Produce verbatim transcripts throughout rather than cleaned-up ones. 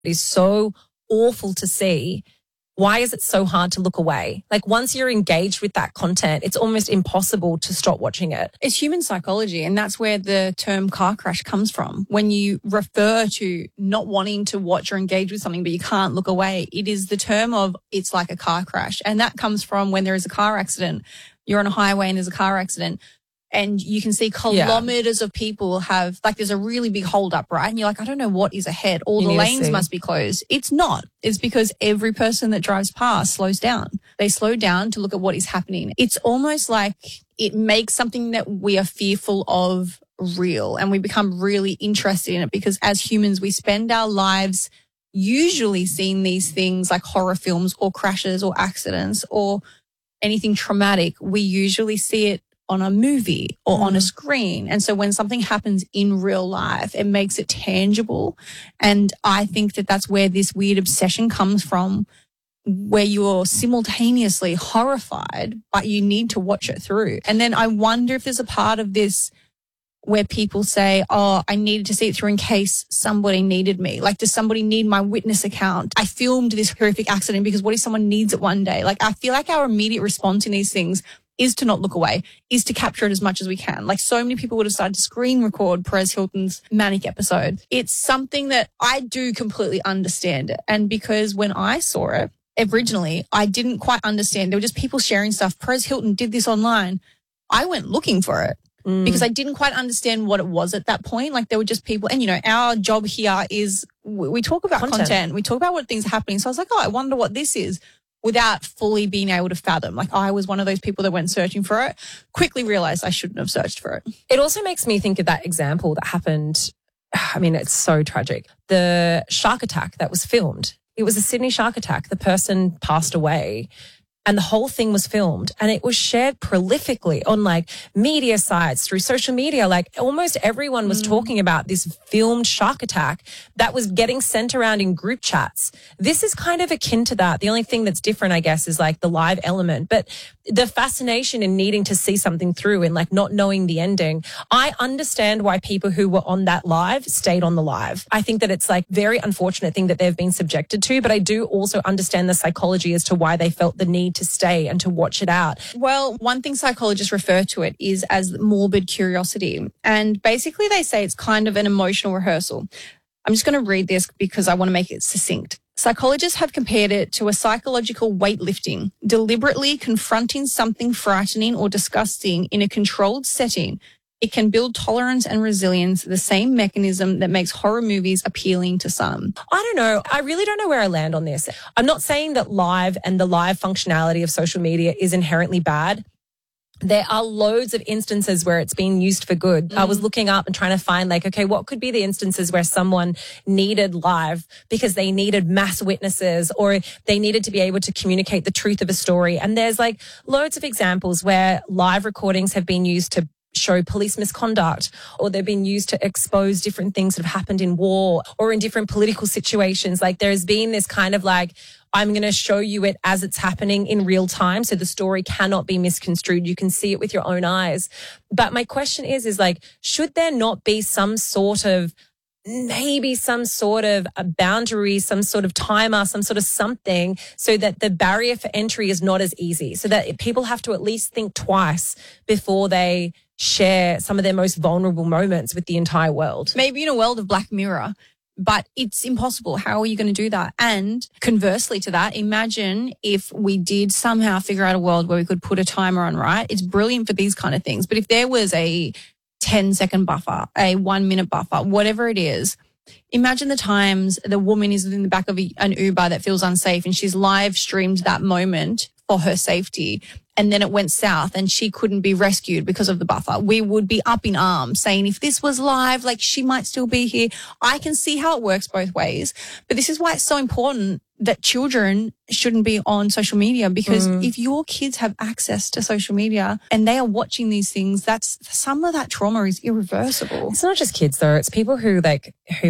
is so awful to see. Why is it so hard to look away? Like once you're engaged with that content, it's almost impossible to stop watching it. It's human psychology, and that's where the term car crash comes from. When you refer to not wanting to watch or engage with something, but you can't look away, it is the term of it's like a car crash. And that comes from when there is a car accident. You're on a highway and there's a car accident. And you can see kilometers yeah. of people have, like, there's a really big hold up, right? And you're like, I don't know what is ahead. All you the lanes must be closed. It's not. It's because every person that drives past slows down. They slow down to look at what is happening. It's almost like it makes something that we are fearful of real, and we become really interested in it because as humans, we spend our lives usually seeing these things like horror films or crashes or accidents or anything traumatic. We usually see it on a movie or mm. on a screen. And so when something happens in real life, it makes it tangible. And I think that that's where this weird obsession comes from, where you're simultaneously horrified, but you need to watch it through. And then I wonder if there's a part of this where people say, oh, I needed to see it through in case somebody needed me. Like, does somebody need my witness account? I filmed this horrific accident because what if someone needs it one day? Like, I feel like our immediate response in these things is to not look away, is to capture it as much as we can. Like, so many people would have started to screen record Perez Hilton's manic episode. It's something that I do completely understand it. And because when I saw it originally, I didn't quite understand. There were just people sharing stuff. Perez Hilton did this online. I went looking for it. Mm. Because I didn't quite understand what it was at that point. Like, there were just people, and you know, our job here is we talk about content. content. We talk about what things are happening. So I was like, oh, I wonder what this is, without fully being able to fathom. Like, I was one of those people that went searching for it, quickly realized I shouldn't have searched for it. It also makes me think of that example that happened. I mean, it's so tragic. The shark attack that was filmed. It was a Sydney shark attack. The person passed away. And the whole thing was filmed and it was shared prolifically on like media sites, through social media. Like almost everyone was mm. talking about this filmed shark attack that was getting sent around in group chats. This is kind of akin to that. The only thing that's different, I guess, is like the live element. But the fascination in needing to see something through and like not knowing the ending. I understand why people who were on that live stayed on the live. I think that it's like very unfortunate thing that they've been subjected to, but I do also understand the psychology as to why they felt the need to stay and to watch it out. Well, one thing psychologists refer to it is as morbid curiosity. And basically they say it's kind of an emotional rehearsal. I'm just going to read this because I want to make it succinct. Psychologists have compared it to a psychological weightlifting, deliberately confronting something frightening or disgusting in a controlled setting. It can build tolerance and resilience, the same mechanism that makes horror movies appealing to some. I don't know. I really don't know where I land on this. I'm not saying that live and the live functionality of social media is inherently bad. There are loads of instances where it's been used for good. Mm. I was looking up and trying to find like, okay, what could be the instances where someone needed live because they needed mass witnesses or they needed to be able to communicate the truth of a story. And there's like loads of examples where live recordings have been used to show police misconduct, or they've been used to expose different things that have happened in war or in different political situations. Like there's been this kind of like, I'm going to show you it as it's happening in real time. So the story cannot be misconstrued. You can see it with your own eyes. But my question is, is like, should there not be some sort of maybe some sort of a boundary, some sort of timer, some sort of something so that the barrier for entry is not as easy, so that people have to at least think twice before they share some of their most vulnerable moments with the entire world? Maybe in a world of Black Mirror, but it's impossible. How are you going to do that? And conversely to that, imagine if we did somehow figure out a world where we could put a timer on, right? It's brilliant for these kind of things. But if there was a ten second buffer, a one minute buffer, whatever it is, imagine the times the woman is in the back of an Uber that feels unsafe and she's live streamed that moment for her safety. And then it went south and she couldn't be rescued because of the buffer. We would be up in arms saying, if this was live, like she might still be here. I can see how it works both ways. But this is why it's so important that children shouldn't be on social media, because mm. if your kids have access to social media and they are watching these things, that's some of that trauma is irreversible. It's not just kids though. It's people who like, who might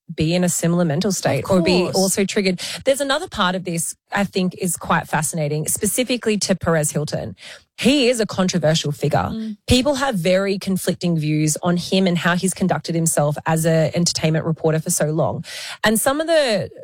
be in a similar mental state or be course. also triggered. There's another part of this I think is quite fascinating, specifically to Perez Hilton. He is a controversial figure. Mm. People have very conflicting views on him and how he's conducted himself as an entertainment reporter for so long. And some of the